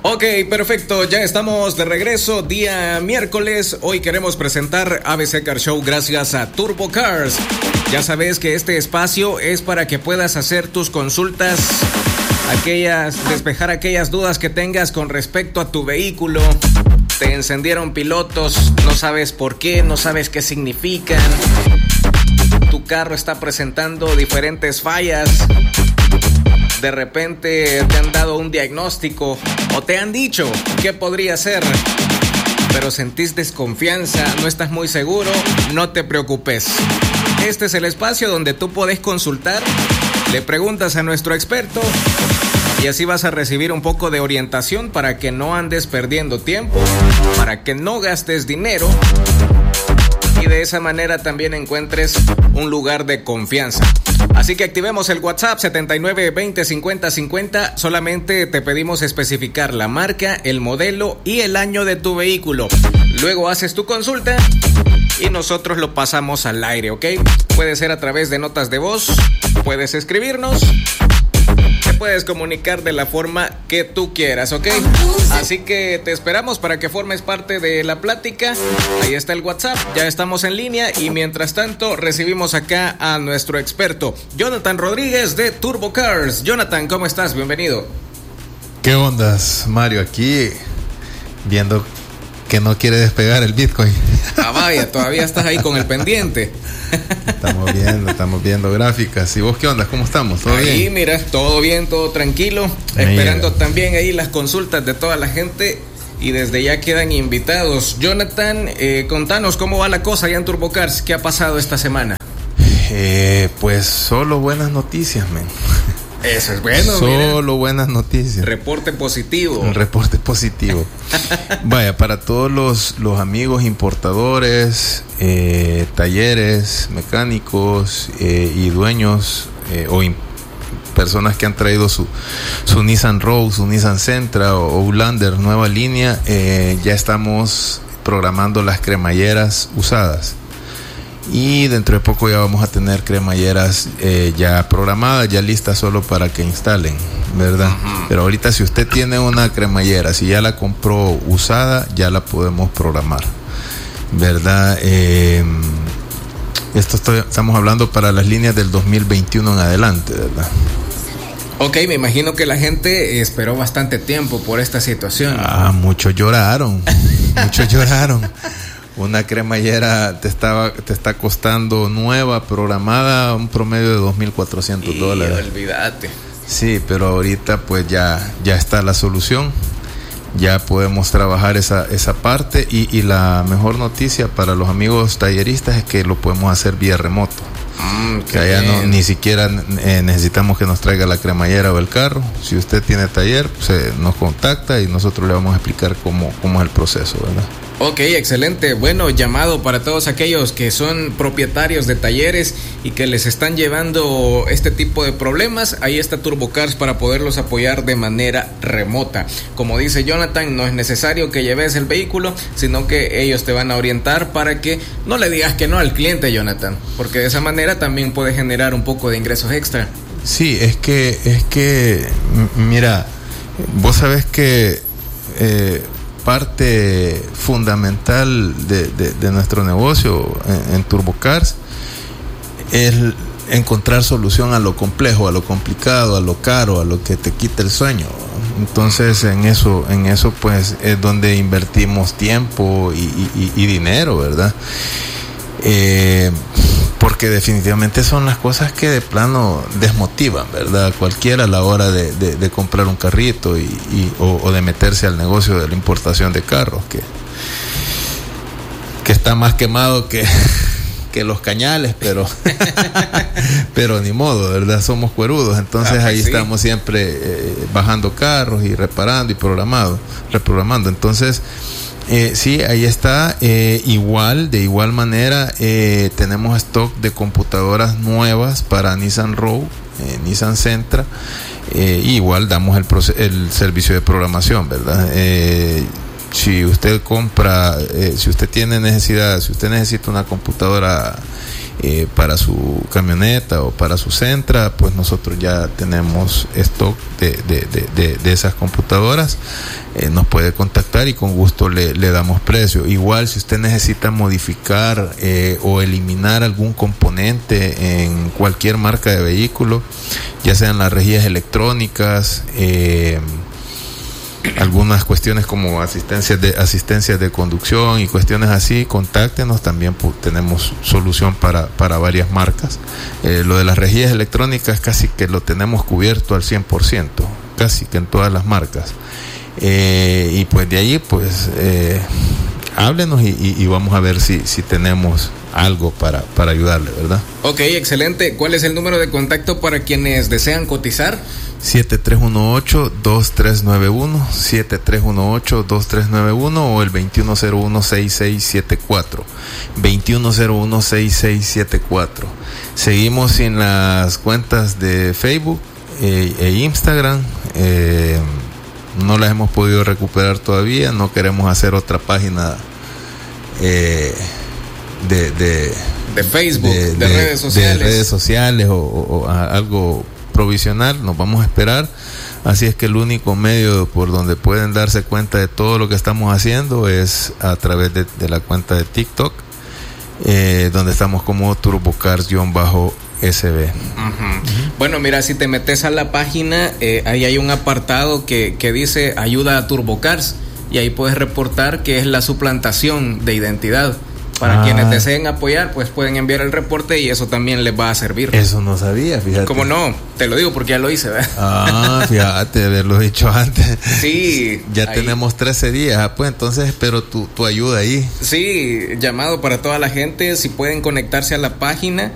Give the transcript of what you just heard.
Ok, perfecto, ya estamos de regreso, día miércoles. Hoy queremos presentar ABC Car Show gracias a Turbo Cars. Ya sabes que este espacio es para que puedas hacer tus consultas, despejar aquellas dudas que tengas con respecto a tu vehículo. Te encendieron pilotos, no sabes por qué, no sabes qué significan. Tu carro está presentando diferentes fallas. De repente te han dado un diagnóstico o te han dicho qué podría ser, pero sentís desconfianza, no estás muy seguro, no te preocupes. Este es el espacio donde tú podés consultar, le preguntas a nuestro experto y así vas a recibir un poco de orientación para que no andes perdiendo tiempo, para que no gastes dinero y de esa manera también encuentres un lugar de confianza. Así que activemos el WhatsApp 79 20 50 50. Solamente te pedimos especificar la marca, el modelo y el año de tu vehículo. Luego haces tu consulta y nosotros lo pasamos al aire, ¿ok? Puede ser a través de notas de voz, puedes escribirnos, te puedes comunicar de la forma que tú quieras, ¿ok? Así que te esperamos para que formes parte de la plática. Ahí está el WhatsApp, ya estamos en línea y mientras tanto recibimos acá a nuestro experto, Jonathan Rodríguez de Turbo Cars. Jonathan, ¿cómo estás? Bienvenido. ¿Qué ondas, Mario? Aquí viendo que no quiere despegar el Bitcoin. Ah, vaya, todavía estás ahí con el pendiente. Estamos viendo gráficas. ¿Y vos qué onda? ¿Cómo estamos? ¿Todo ahí, bien? Mira, todo bien, todo tranquilo. Esperando también ahí las consultas de toda la gente. Y desde ya quedan invitados. Jonathan, contanos cómo va la cosa allá en Turbo Cars. ¿Qué ha pasado esta semana? Pues solo buenas noticias, men. Eso es bueno. Solo mira. Buenas noticias. Reporte positivo. Un reporte positivo. Vaya, para todos los amigos importadores, talleres, mecánicos y dueños personas que han traído su Nissan Rogue, su Nissan Sentra o Outlander, nueva línea, ya estamos programando las cremalleras usadas. Y dentro de poco ya vamos a tener cremalleras ya programadas, ya listas solo para que instalen, ¿verdad? Uh-huh. Pero ahorita si usted tiene una cremallera, si ya la compró usada, ya la podemos programar, ¿verdad? Estamos hablando para las líneas del 2021 en adelante, ¿verdad? Ok, me imagino que la gente esperó bastante tiempo por esta situación. Muchos lloraron. Una cremallera te está costando nueva, programada, un promedio de $2,400. Olvídate. Sí, pero ahorita pues ya está la solución. Ya podemos trabajar esa parte y la mejor noticia para los amigos talleristas es que lo podemos hacer vía remoto. Que allá ni siquiera necesitamos que nos traiga la cremallera o el carro. Si usted tiene taller, pues, nos contacta y nosotros le vamos a explicar cómo es el proceso, ¿verdad? Ok, excelente. Bueno, llamado para todos aquellos que son propietarios de talleres y que les están llevando este tipo de problemas. Ahí está Turbo Cars para poderlos apoyar de manera remota. Como dice Jonathan, no es necesario que lleves el vehículo, sino que ellos te van a orientar para que no le digas que no al cliente, Jonathan, porque de esa manera también puede generar un poco de ingresos extra. Sí, es que mira, vos sabés que parte fundamental de nuestro negocio en Turbo Cars es encontrar solución a lo complejo, a lo complicado, a lo caro, a lo que te quita el sueño. Entonces en eso pues es donde invertimos tiempo y dinero, ¿verdad? Porque definitivamente son las cosas que de plano desmotivan, ¿verdad? Cualquiera a la hora de comprar un carrito o de meterse al negocio de la importación de carros, que está más quemado que los cañales, pero ni modo, ¿verdad? Somos cuerudos, entonces ahí sí. Estamos siempre bajando carros y reparando y reprogramando. Entonces sí, ahí está. De igual manera tenemos stock de computadoras nuevas para Nissan Rogue, Nissan Sentra, igual damos el servicio de programación, ¿verdad? Si usted compra, si usted tiene necesidad, si usted necesita una computadora para su camioneta o para su Sentra, pues nosotros ya tenemos stock de esas computadoras. nos puede contactar y con gusto le damos precio. Igual si usted necesita modificar o eliminar algún componente en cualquier marca de vehículo, ya sean las rejillas electrónicas, algunas cuestiones como asistencias de conducción y cuestiones así, contáctenos. También tenemos solución para varias marcas. Lo de las rejillas electrónicas casi que lo tenemos cubierto al 100%, casi que en todas las marcas. Y pues de ahí pues háblenos y vamos a ver si tenemos algo para ayudarle, ¿verdad? Ok, excelente. ¿Cuál es el número de contacto para quienes desean cotizar? 7318-2391, 7318-2391 o el 2101-6674, 2101-6674. Seguimos sin las cuentas de Facebook e Instagram. No las hemos podido recuperar todavía. No queremos hacer otra página de Facebook, de redes sociales. De redes sociales o algo provisional. Nos vamos a esperar. Así es que el único medio por donde pueden darse cuenta de todo lo que estamos haciendo es a través de la cuenta de TikTok, donde estamos como TurboCars_SB. Bueno, mira, si te metes a la página, ahí hay un apartado que dice ayuda a TurboCars, y ahí puedes reportar que es la suplantación de identidad. Para quienes deseen apoyar, pues pueden enviar el reporte y eso también les va a servir. Eso no sabía, fíjate. ¿Cómo no? Te lo digo porque ya lo hice, ¿verdad? Fíjate, haberlo dicho antes. Sí. Ya ahí tenemos 13 días, pues entonces espero tu ayuda ahí. Sí, llamado para toda la gente, si pueden conectarse a la página